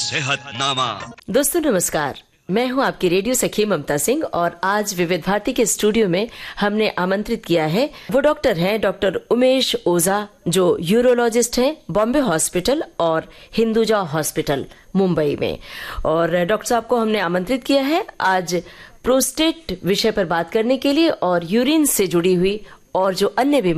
सेहतनामा। दोस्तों नमस्कार, मैं हूं आपकी रेडियो सखी ममता सिंह और आज विविध भारती के स्टूडियो में हमने आमंत्रित किया है, वो डॉक्टर हैं डॉक्टर उमेश ओझा, जो यूरोलॉजिस्ट हैं बॉम्बे हॉस्पिटल और हिंदुजा हॉस्पिटल मुंबई में। और डॉक्टर साहब को हमने आमंत्रित किया है आज प्रोस्टेट विषय पर बात करने के लिए और यूरिन से जुड़ी हुई और जो अन्य